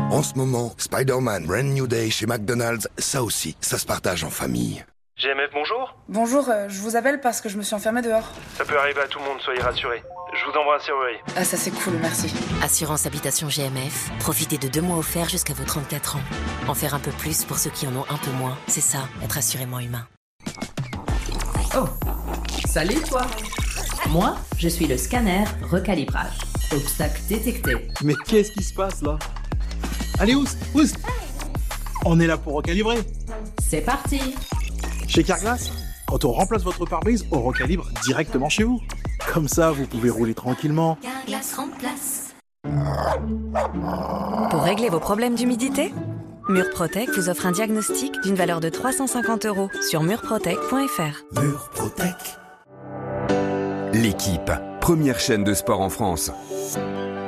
En ce moment, Spider-Man Brand New Day chez McDonald's, ça aussi, ça se partage en famille. GMF, bonjour. Bonjour, je vous appelle parce que je me suis enfermée dehors. Ça peut arriver à tout le monde, soyez rassurés. Je vous envoie un serrurier. Ah, ça c'est cool, merci. Assurance Habitation GMF, profitez de 2 mois offerts jusqu'à vos 34 ans. En faire un peu plus pour ceux qui en ont un peu moins, c'est ça, être assurément humain. Oh, salut toi. Moi, je suis le scanner recalibrage. Obstacle détecté. Mais qu'est-ce qui se passe là? Allez, Oust, on est là pour recalibrer. C'est parti. Chez Carglass, quand on remplace votre pare-brise, on recalibre directement chez vous. Comme ça, vous pouvez rouler tranquillement. Carglass remplace. Pour régler vos problèmes d'humidité, Murprotec vous offre un diagnostic d'une valeur de 350 € sur murprotec.fr. Murprotec. L'équipe, première chaîne de sport en France.